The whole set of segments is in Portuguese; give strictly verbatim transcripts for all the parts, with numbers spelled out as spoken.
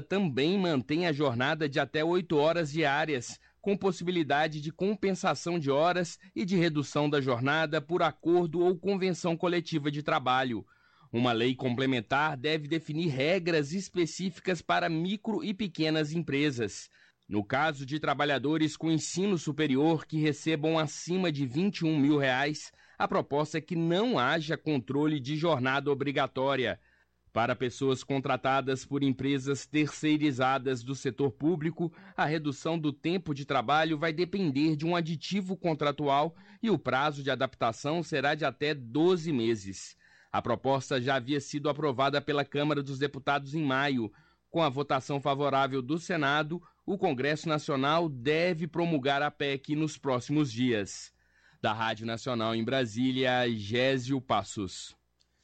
também mantém a jornada de até oito horas diárias, com possibilidade de compensação de horas e de redução da jornada por acordo ou convenção coletiva de trabalho. Uma lei complementar deve definir regras específicas para micro e pequenas empresas. No caso de trabalhadores com ensino superior que recebam acima de vinte e um mil reais, a proposta é que não haja controle de jornada obrigatória. Para pessoas contratadas por empresas terceirizadas do setor público, a redução do tempo de trabalho vai depender de um aditivo contratual e o prazo de adaptação será de até doze meses. A proposta já havia sido aprovada pela Câmara dos Deputados em maio. Com a votação favorável do Senado, o Congresso Nacional deve promulgar a P E C nos próximos dias. Da Rádio Nacional em Brasília, Gésio Passos.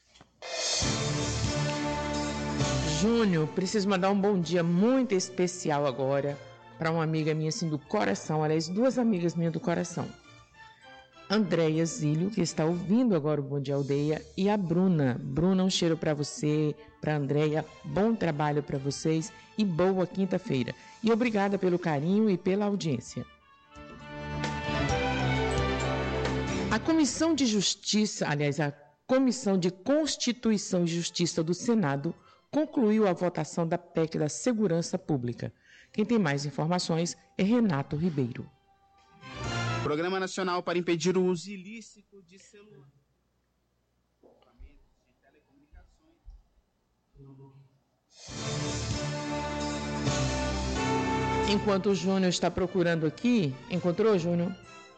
Júnior, preciso mandar um bom dia muito especial agora para uma amiga minha assim do coração, aliás, duas amigas minhas do coração. Andréia Zílio, que está ouvindo agora o Bom Dia Aldeia, e a Bruna. Bruna, um cheiro para você, para a Andréia, bom trabalho para vocês e boa quinta-feira. E obrigada pelo carinho e pela audiência. A Comissão de Justiça, aliás, a Comissão de Constituição e Justiça do Senado concluiu a votação da P E C da Segurança Pública. Quem tem mais informações é Renato Ribeiro. Programa Nacional para impedir o uso ilícito de celular. Enquanto o Júnior está procurando aqui, encontrou, Júnior?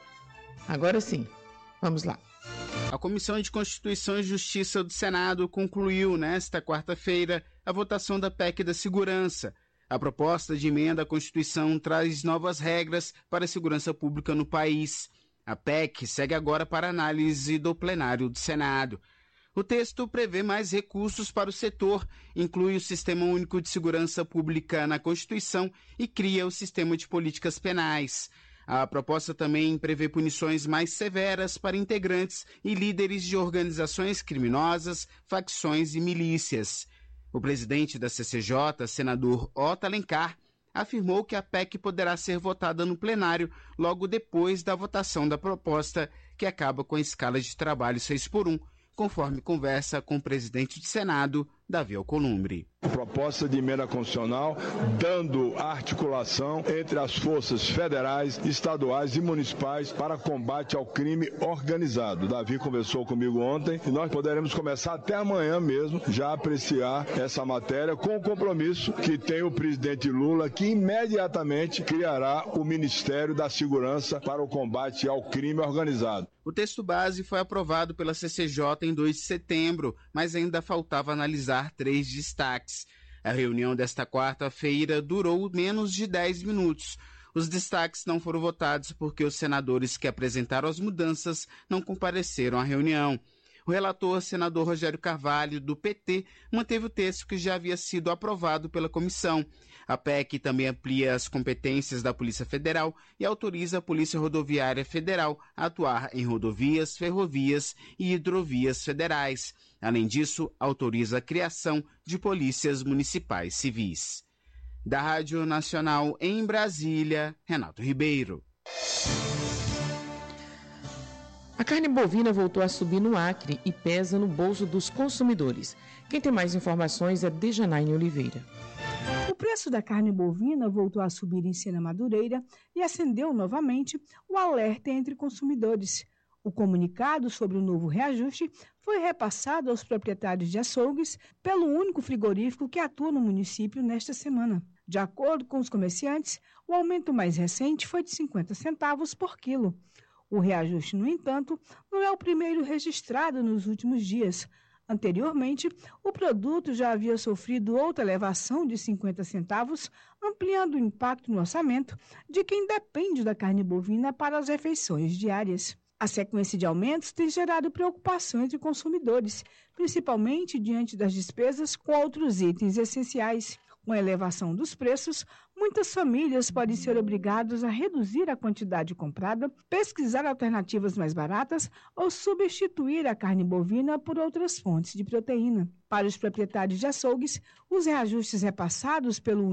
Agora sim, vamos lá. A Comissão de Constituição e Justiça do Senado concluiu nesta quarta-feira a votação da P E C da Segurança. A proposta de emenda à Constituição traz novas regras para a segurança pública no país. A P E C segue agora para análise do plenário do Senado. O texto prevê mais recursos para o setor, inclui o Sistema Único de Segurança Pública na Constituição e cria o Sistema de Políticas Penais. A proposta também prevê punições mais severas para integrantes e líderes de organizações criminosas, facções e milícias. O presidente da C C J, senador Otto Alencar, afirmou que a P E C poderá ser votada no plenário logo depois da votação da proposta, que acaba com a escala de trabalho seis por um, conforme conversa com o presidente do Senado, Davi Alcolumbre. Proposta de emenda constitucional dando articulação entre as forças federais, estaduais e municipais para combate ao crime organizado. Davi conversou comigo ontem e nós poderemos começar até amanhã mesmo já a apreciar essa matéria com o compromisso que tem o presidente Lula, que imediatamente criará o Ministério da Segurança para o combate ao crime organizado. O texto base foi aprovado pela C C J em dois de setembro, mas ainda faltava analisar três destaques. A reunião desta quarta-feira durou menos de dez minutos. Os destaques não foram votados porque os senadores que apresentaram as mudanças não compareceram à reunião. O relator, senador Rogério Carvalho, do P T, manteve o texto que já havia sido aprovado pela comissão. A P E C também amplia as competências da Polícia Federal e autoriza a Polícia Rodoviária Federal a atuar em rodovias, ferrovias e hidrovias federais. Além disso, autoriza a criação de polícias municipais civis. Da Rádio Nacional em Brasília, Renato Ribeiro. A carne bovina voltou a subir no Acre e pesa no bolso dos consumidores. Quem tem mais informações é Dejanaine Oliveira. O preço da carne bovina voltou a subir em Sena Madureira e acendeu novamente o alerta entre consumidores. O comunicado sobre o novo reajuste foi repassado aos proprietários de açougues pelo único frigorífico que atua no município nesta semana. De acordo com os comerciantes, o aumento mais recente foi de cinquenta centavos por quilo. O reajuste, no entanto, não é o primeiro registrado nos últimos dias. Anteriormente, o produto já havia sofrido outra elevação de cinquenta centavos, ampliando o impacto no orçamento de quem depende da carne bovina para as refeições diárias. A sequência de aumentos tem gerado preocupação entre consumidores, principalmente diante das despesas com outros itens essenciais. Com a elevação dos preços, muitas famílias podem ser obrigadas a reduzir a quantidade comprada, pesquisar alternativas mais baratas ou substituir a carne bovina por outras fontes de proteína. Para os proprietários de açougues, os reajustes repassados pelo